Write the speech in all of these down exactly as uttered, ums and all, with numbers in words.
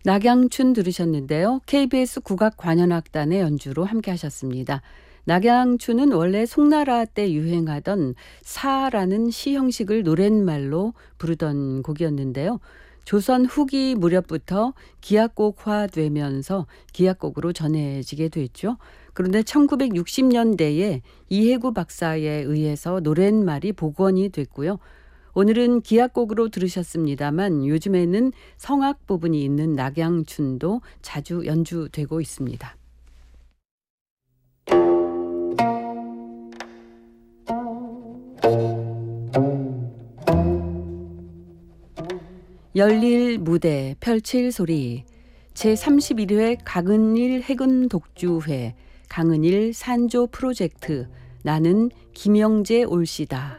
낙양춘 들으셨는데요. 케이비에스 국악관현악단의 연주로 함께 하셨습니다. 낙양춘은 원래 송나라 때 유행하던 사라는 시 형식을 노랫말로 부르던 곡이었는데요. 조선 후기 무렵부터 기악곡화되면서 기악곡으로 전해지게 됐죠. 그런데 천구백육십 년대에 이해구 박사에 의해서 노랫말이 복원이 됐고요. 오늘은 기악곡으로 들으셨습니다만 요즘에는 성악 부분이 있는 낙양춘도 자주 연주되고 있습니다. 열릴 무대 펼칠 소리 제삼십일 회 강은일 해금 독주회 강은일 산조 프로젝트 나는 김영재 올시다.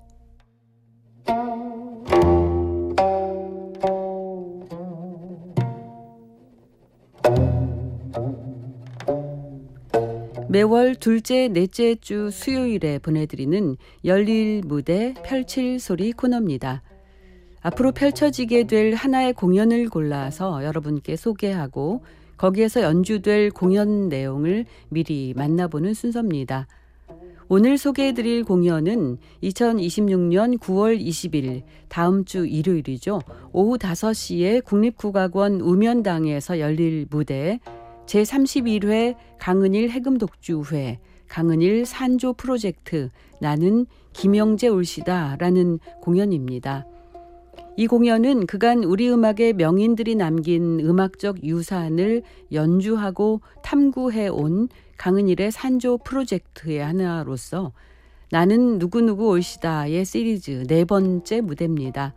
매월 둘째, 넷째 주 수요일에 보내드리는 열릴 무대 펼칠 소리 코너입니다. 앞으로 펼쳐지게 될 하나의 공연을 골라서 여러분께 소개하고 거기에서 연주될 공연 내용을 미리 만나보는 순서입니다. 오늘 소개해드릴 공연은 이천이십육 년 구월 이십일 다음 주 일요일이죠. 오후 다섯 시에 국립국악원 우면당에서 열릴 무대 제삼십일 회 강은일 해금 독주회 강은일 산조 프로젝트 나는 김영재 올시다 라는 공연입니다. 이 공연은 그간 우리 음악의 명인들이 남긴 음악적 유산을 연주하고 탐구해 온 강은일의 산조 프로젝트의 하나로서 나는 누구누구 올시다의 시리즈 네 번째 무대입니다.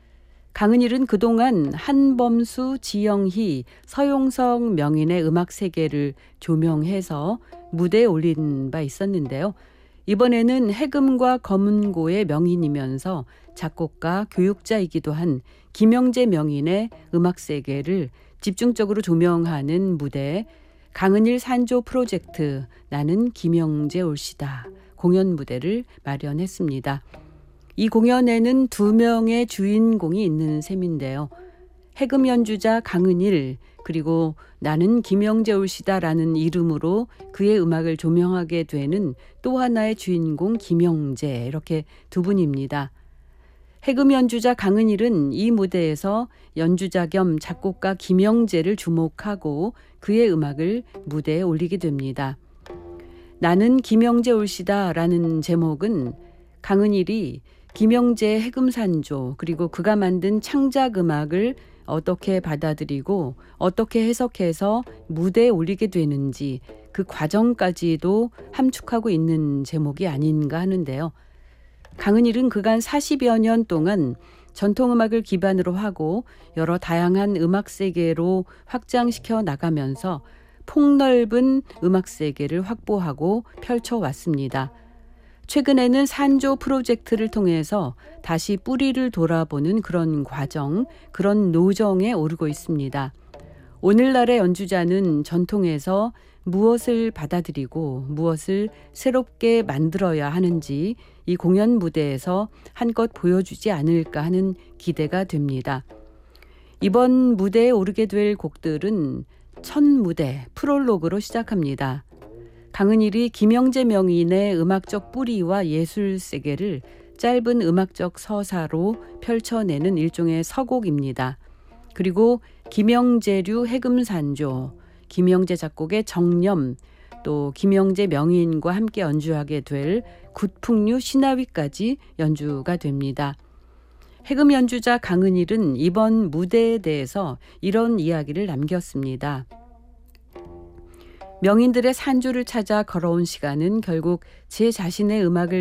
강은일은 그동안 한범수, 지영희, 서용석 명인의 음악 세계를 조명해서 무대에 올린 바 있었는데요. 이번에는 해금과 검은고의 명인이면서 작곡가, 교육자이기도 한 김영재 명인의 음악 세계를 집중적으로 조명하는 무대 강은일 산조 프로젝트 나는 김영재 올시다 공연 무대를 마련했습니다. 이 공연에는 두 명의 주인공이 있는 셈인데요. 해금 연주자 강은일 그리고 나는 김영재 올시다라는 이름으로 그의 음악을 조명하게 되는 또 하나의 주인공 김영재 이렇게 두 분입니다. 해금 연주자 강은일은 이 무대에서 연주자 겸 작곡가 김영재를 주목하고 그의 음악을 무대에 올리게 됩니다. 나는 김영재 올시다라는 제목은 강은일이 김영재의 해금산조 그리고 그가 만든 창작 음악을 어떻게 받아들이고 어떻게 해석해서 무대에 올리게 되는지 그 과정까지도 함축하고 있는 제목이 아닌가 하는데요. 강은일은 그간 사십여 년 동안 전통음악을 기반으로 하고 여러 다양한 음악 세계로 확장시켜 나가면서 폭넓은 음악 세계를 확보하고 펼쳐왔습니다. 최근에는 산조 프로젝트를 통해서 다시 뿌리를 돌아보는 그런 과정, 그런 노정에 오르고 있습니다. 오늘날의 연주자는 전통에서 무엇을 받아들이고 무엇을 새롭게 만들어야 하는지 이 공연 무대에서 한껏 보여주지 않을까 하는 기대가 됩니다. 이번 무대에 오르게 될 곡들은 첫 무대, 프롤로그로 시작합니다. 강은일이 김영재 명인의 음악적 뿌리와 예술 세계를 짧은 음악적 서사로 펼쳐내는 일종의 서곡입니다. 그리고 김영재류 해금산조, 김영재 작곡의 정념, 또 김영재 명인과 함께 연주하게 될 굿풍류 신하위까지 연주가 됩니다. 해금 연주자 강은일은 이번 무대에 대해서 이런 이야기를 남겼습니다. 명인들의 산조를 찾아 걸어온 시간은 결국 제 자신의 음악을